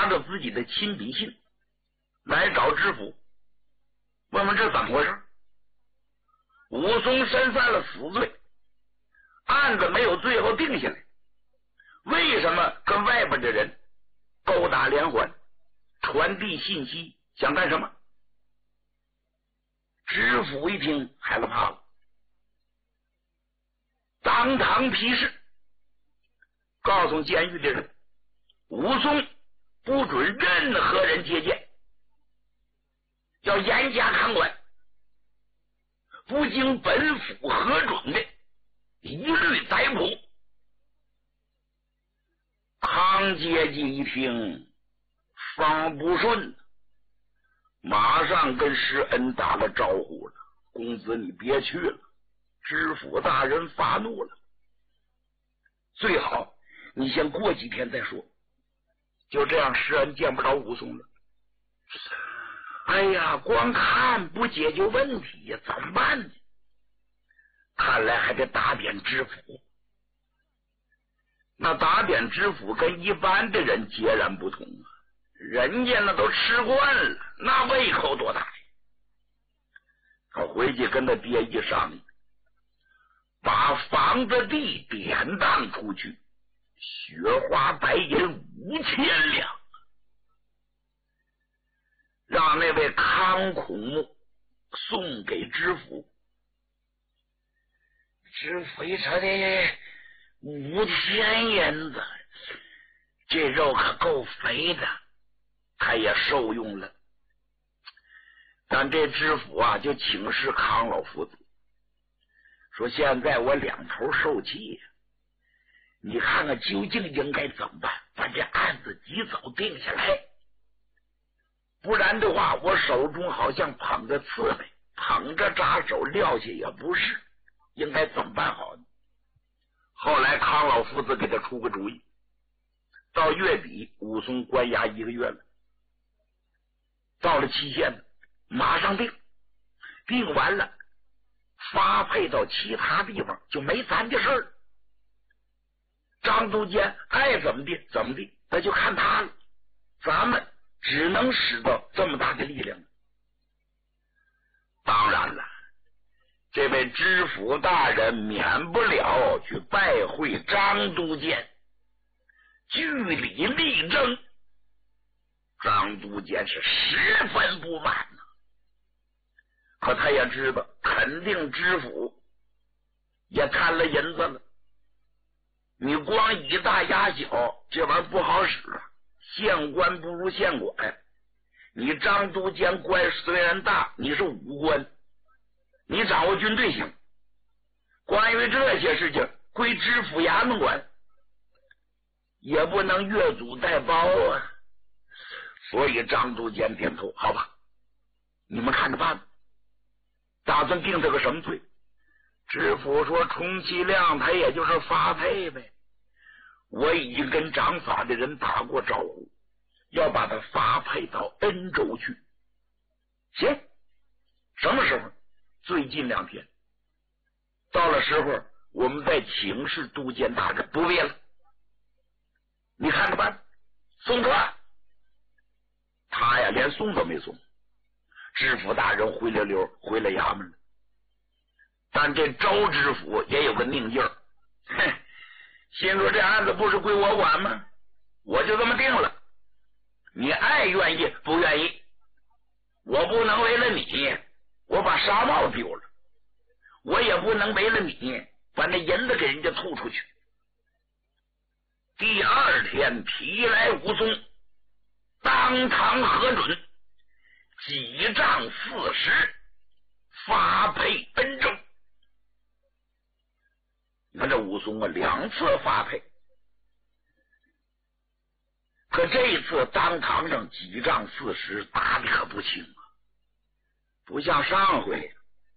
拿着自己的亲笔信来找知府，问问这怎么回事。武松身犯了死罪，案子没有最后定下来，为什么跟外边的人勾搭连环，传递信息，想干什么？知府一听害了怕了，当堂批示，告诉监狱的人，武松不准任何人接见，要严加看管，不经本府核准的一律逮捕。康阶级一听方不顺，马上跟施恩打了招呼了，公子你别去了，知府大人发怒了，最好你先过几天再说。就这样，施恩见不着武松了。哎呀，光看不解决问题呀，怎么办呢？看来还得打点知府。那打点知府跟一般的人截然不同啊，人家那都吃惯了，那胃口多大呀！他回去跟他爹一商量，把房子地典当出去，雪花白银5000两，让那位康孔目送给知府。知府一瞅这5000银子，这肉可够肥的，他也受用了。但这知府啊，就请示康老夫子，说现在我两头受气呀，你看看究竟应该怎么办，把这案子及早定下来，不然的话我手中好像捧着刺猬，捧着扎手，撂下也不是，应该怎么办好呢？后来康老夫子给他出个主意，到月底武松关押1个月了，到了期限了，马上定，定完了发配到其他地方，就没咱的事儿。张都监爱怎么地怎么地，那就看他了，咱们只能使到这么大的力量。当然了，这位知府大人免不了去拜会张都监，据理力争。张都监是十分不满呐，可他也知道肯定知府也贪了银子了，你光以大压小，这玩意儿不好使啊，县官不如县管。你张都监官虽然大，你是武官，你掌握军队行，关于这些事情归知府衙门管，也不能越俎代庖啊。所以张都监点头，好吧，你们看着办吧。打算定他个什么罪？知府说充其量他也就是发配呗，我已经跟掌法的人打过招呼，要把他发配到恩州去。行，什么时候？最近2天，到了时候我们再请示都监大人，不必了，你看着办，送他。他呀连送都没送，知府大人灰溜溜回了衙门了。但这周知府也有个拧劲儿，心说这案子不是归我管吗？我就这么定了，你爱愿意不愿意，我不能为了你我把纱帽丢了，我也不能为了你把那银子给人家吐出去。第2天提来武松，当堂核准，几丈40，发配恩州。你看这武松啊，2次发配，可这一次当堂上几丈40，打的可不轻啊，不像上回。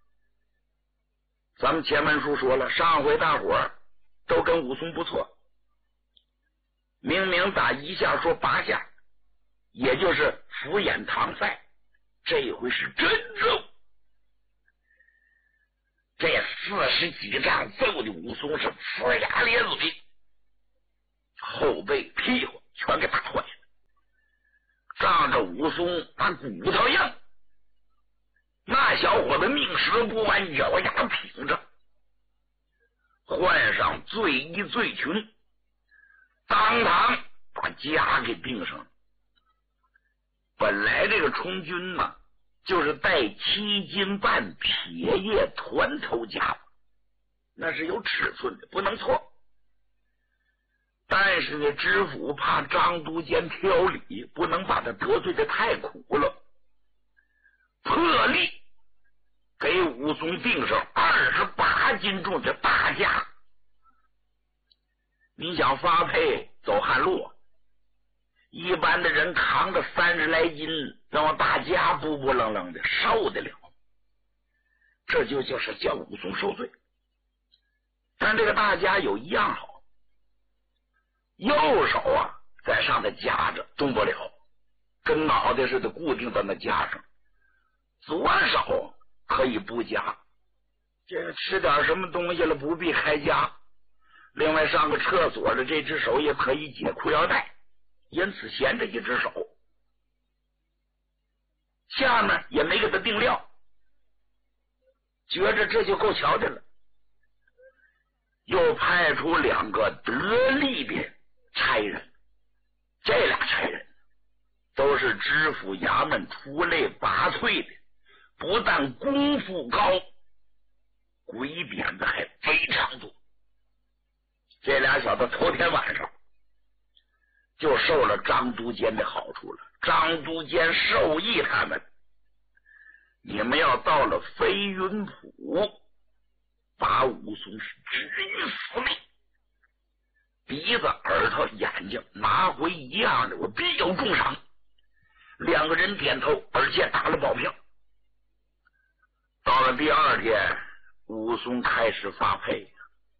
咱们前文书说了，上回大伙儿都跟武松不错，明明打1下说8下，也就是敷衍搪塞，这一回是真揍。这40几丈揍的武松是呲牙咧嘴，后背屁股全给打坏了。 让这武松把骨头硬。那小伙子命使不完，咬牙挺着，换上醉衣醉裙，当堂把枷给钉上了。本来这个充军呢，就是带7斤半铁叶团头枷，那是有尺寸的，不能错。但是呢，知府怕张都监挑理，不能把他得罪的太苦了，破例给武松定上28斤重的大枷。你想发配走旱路，一般的人扛着30来斤，那么大枷不不愣愣的受得了，这就是叫武松受罪。但这个大枷有一样好，右手啊在上头夹着动不了，跟脑袋似的固定在那夹上，左手可以不夹，这吃点什么东西了不必开夹，另外上个厕所的这只手也可以解裤腰带，因此闲着一只手。下面也没给他定料，觉着这就够瞧的了，又派出2个得力的差人，这俩差人都是知府衙门出类拔萃的，不但功夫高，鬼点子还非常多。这俩小子头天晚上就受了张都监的好处了，张都监授意他们，你们要到了飞云浦，把武松是置于死地，鼻子耳朵眼睛拿回一样的，我必有重赏。2个人点头，而且打了保票。到了第2天，武松开始发配，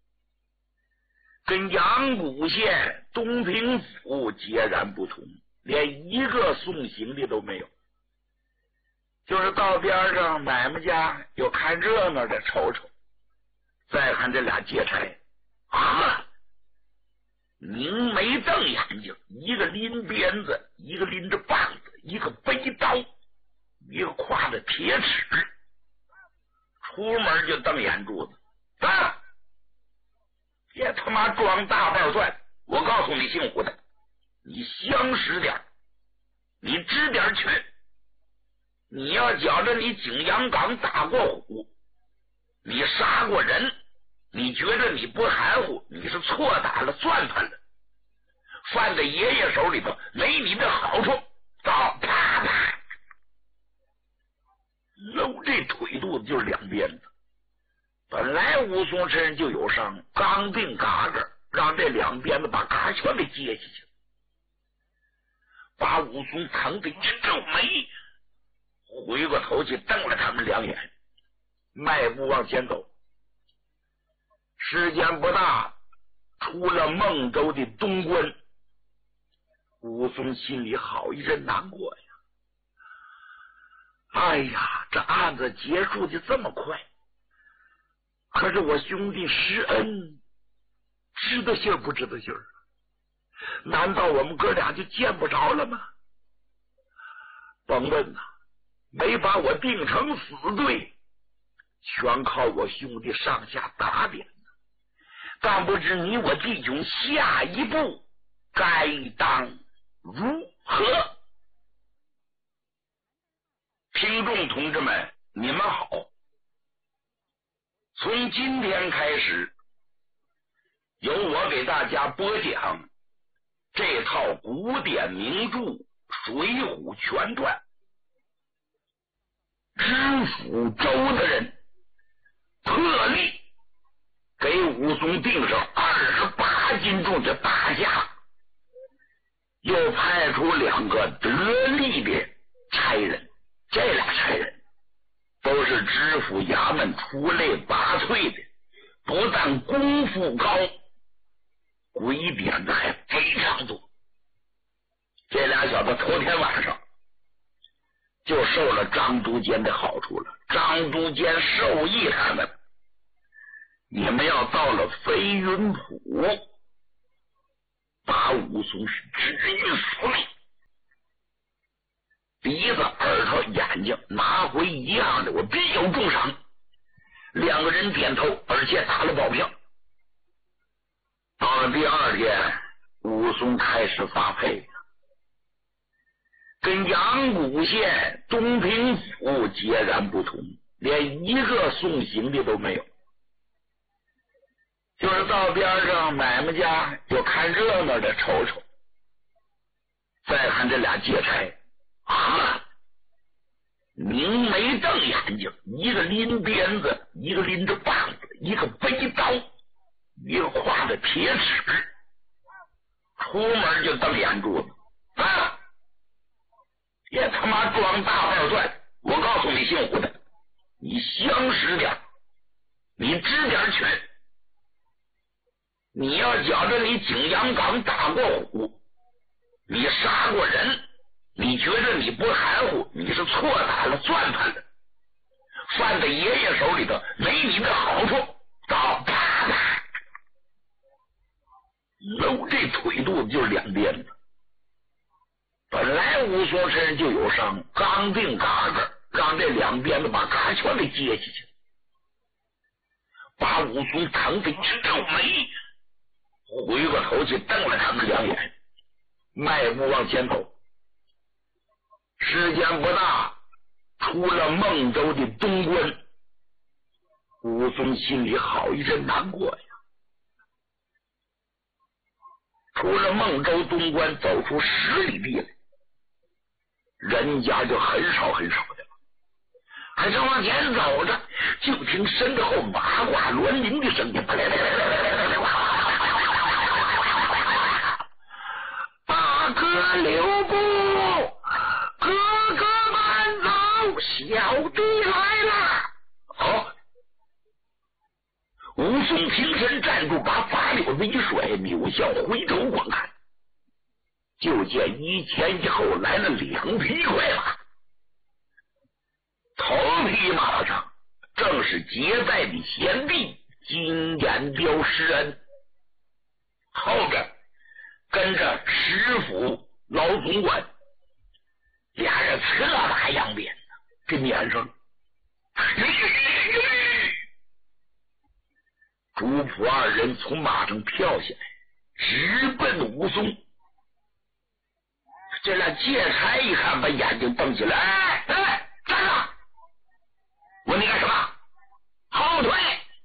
跟阳谷县东平府截然不同，连一个送行的都没有，就是到边上买卖家有看热闹的瞅瞅。再看这俩劫差啊，凝眉瞪眼睛，一个拎鞭子，一个拎着棒子，一个背刀，一个挎着铁尺，出门就瞪眼珠子啊！别他妈装大瓣蒜！我告诉你姓胡的，你相识点，你知点趣，你要觉着你景阳冈打过虎，你杀过人，你觉得你不含糊，你是错打了算盘了，犯在爷爷手里头没你的好处。走，啪啪，搂这腿肚子就是2鞭子。本来武松身上就有伤，刚定嘎着，让这2鞭子把嘎全给接下去，把武松疼得一皱眉，回过头去瞪了他们2眼，迈步往前走。时间不大，出了孟州的东关，武松心里好一阵难过呀。哎呀，这案子结束的这么快，可是我兄弟施恩知道信不知道信？难道我们哥俩就见不着了吗？甭问呐，没把我定成死罪，全靠我兄弟上下打点。但不知你我弟兄下一步该当如何？听众同志们，你们好！从今天开始，由我给大家播讲这套古典名著《水浒全传》。知府周的人特例给武松定上28斤重的大枷，又派出2个得力的差人，这俩差人都是知府衙门出类拔萃的，不但功夫高，鬼点子还非常多。这俩小子头天晚上就受了张都监的好处了，张都监授意他们，你们要到了飞云浦，把武松是置于死地。 鼻子、耳朵、眼睛拿回一样的，我必有重赏。两个人点头，而且打了保票。到了第二天，武松开始发配，跟阳谷县东平府截然不同，连一个送行的都没有。就是到边上买卖家有看热闹的瞅瞅，再看这俩劫差啊，明眉瞪眼睛，一个拎鞭子，一个拎着棒子，一个背刀，一个挎着铁尺，出门就瞪眼珠子啊！也他妈装大腕钻！我告诉你，姓胡的，你相识点，你知点拳。你要觉着你景阳冈打过虎，你杀过人，你觉得你不含糊，你是错打了算盘了，犯在爷爷手里头没你的好处。到啪啪，搂这腿肚子就是两鞭子。本来武松身上就有伤，刚定嘎个，让这两鞭子把嘎全给接下去，把武松疼得直皱眉。回过头去瞪了他们两眼，迈步往前走。时间不大，出了孟州的东关，武松心里好一阵难过呀。出了孟州东关，走出10里地来，人家就很少很少的了。还正往前走着，就听身后马挂銮铃的声音，大哥留步，哥哥慢走，小弟来了。好，武松平身站住，把发溜子一甩，扭向回头观看，就见一前一后来了2匹快马。头匹马上正是结拜的贤弟金眼彪施恩，后边跟着石府老总管，俩人侧打扬鞭子，跟撵上。主仆二人从马上跳下来，直奔武松。这俩劫差一看，把眼睛瞪起来，哎，站住！问你干什么？后退！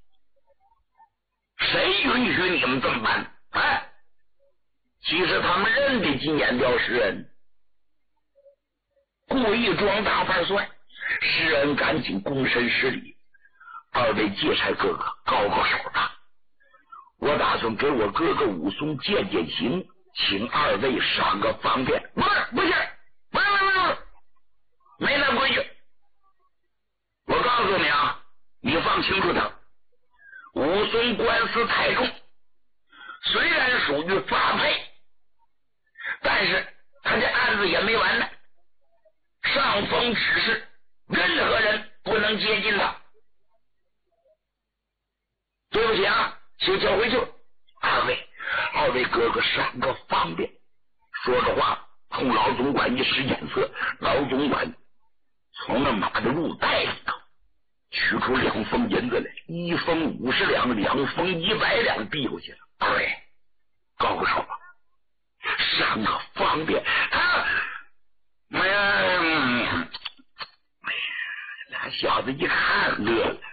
谁允许你们这么办？哎，其实他们认得金眼彪施恩，故意装大半算。施恩赶紧躬身施礼：二位劫差哥哥，高手的，我打算给我哥哥武松践践行，请二位赏个方便。不是，没那规矩。我告诉你啊，你放清楚点，武松官司太重，虽然属于发配，但是他这案子也没完呢。上峰指示任何人不能接近他。对不起啊，请交回去。二位哥哥赏个方便。说着话，冲老总管一使眼色，老总管从那马的入袋里头取出2封银子来，1封50两，2封100两，递过去了。二位高手，赏个方便啊！俩小子一看乐了，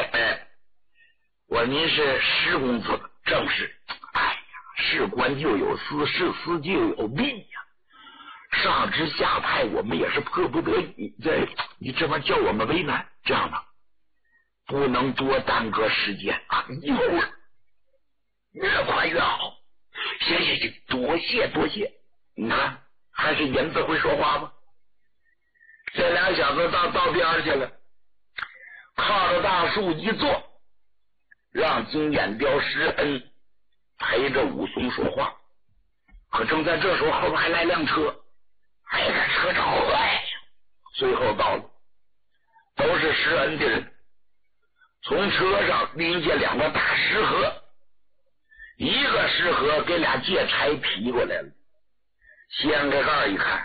我您是施公子，正是。哎呀，是官就有私，是私就有弊呀。上知下派，我们也是迫不得已，你这么叫我们为难，这样吧，不能多耽搁时间啊，一会儿越快越好。行，多谢。你看，还是银子会说话吗？这俩小子到边去了，靠着大树一坐，让金眼彪施恩陪着武松说话。可正在这时候，后边还来辆车，这车超快呀！最后到了，都是施恩的人，从车上拎下2个大石盒，一个石盒给俩劫差提过来了，掀开盖一看，